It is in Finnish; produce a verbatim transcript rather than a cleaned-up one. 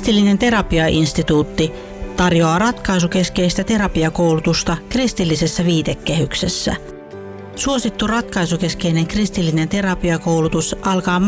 Kristillinen terapiainstituutti tarjoaa ratkaisukeskeistä terapiakoulutusta kristillisessä viitekehyksessä. Suosittu ratkaisukeskeinen kristillinen terapiakoulutus alkaa